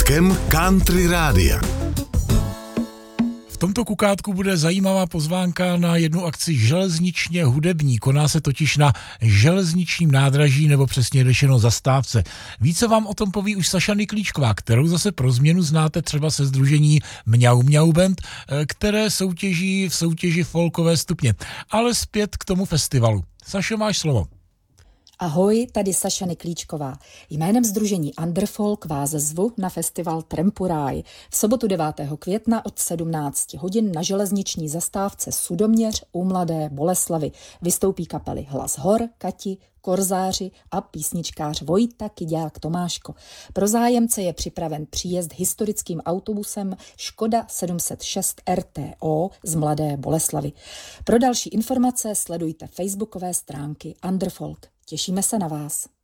kukátkem Country Rádia. V tomto kukátku bude zajímavá pozvánka na jednu akci železničně hudební. Koná se totiž na železničním nádraží, nebo přesně řečeno zastávce. Více vám o tom poví už Saša Niklíčková, kterou zase pro změnu znáte třeba se sdružení Mňau Mňau Band, které soutěží v soutěži folkové stupně. Ale zpět k tomu festivalu. Sašo, máš slovo. Ahoj, tady Saša Niklíčková. Jménem sdružení Underfolk vás zvu na festival Trempuráj. V sobotu 9. května od 17 hodin na železniční zastávce Sudoměř u Mladé Boleslavi vystoupí kapely Hlas hor, Kati, Korzáři a písničkář Vojta Kyďák Tomáško. Pro zájemce je připraven příjezd historickým autobusem Škoda 706 RTO z Mladé Boleslavy. Pro další informace sledujte facebookové stránky Underfolk. Těšíme se na vás.